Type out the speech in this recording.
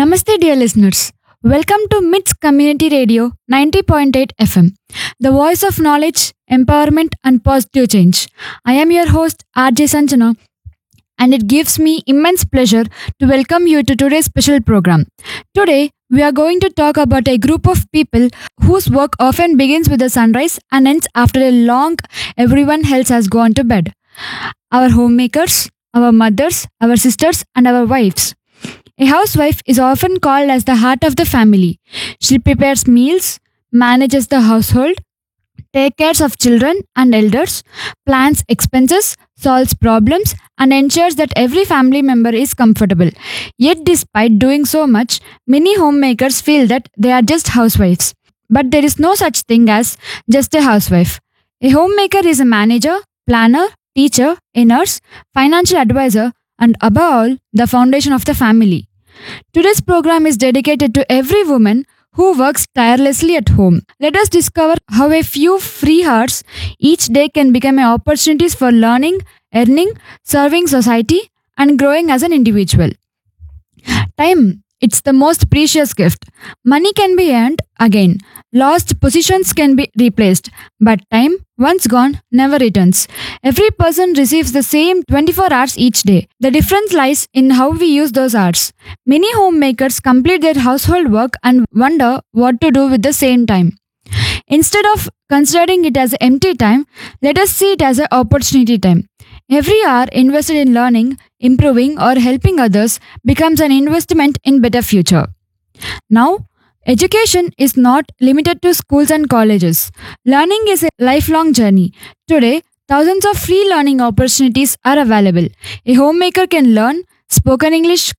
Namaste, dear listeners. Welcome to MITS Community Radio 90.8 FM, the voice of knowledge, empowerment, and positive change. I am your host, RJ Sanjana, and it gives me immense pleasure to welcome you to today's special program. Today, we are going to talk about a group of people whose work often begins with the sunrise and ends after a long everyone else has gone to bed. Our homemakers, our mothers, our sisters, and our wives. A housewife is often called as the heart of the family. She prepares meals, manages the household, takes care of children and elders, plans expenses, solves problems, and ensures that every family member is comfortable. Yet, despite doing so much, many homemakers feel that they are just housewives. But there is no such thing as just a housewife. A homemaker is a manager, planner, teacher, a nurse, financial advisor, and above all, the foundation of the family. Today's program is dedicated to every woman who works tirelessly at home. Let us discover how a few free hours each day can become opportunities for learning, earning, serving society, and growing as an individual. Time, it's the most precious gift. Money can be earned again. Lost positions can be replaced. But time, once gone, never returns. Every person receives the same 24 hours each day. The difference lies in how we use those hours. Many homemakers complete their household work and wonder what to do with the same time. Instead of considering it as empty time, let us see it as an opportunity time. Every hour invested in learning, improving, or helping others becomes an investment in better future. Now, education is not limited to schools and colleges. Learning is a lifelong journey. Today, thousands of free learning opportunities are available. A homemaker can learn spoken English,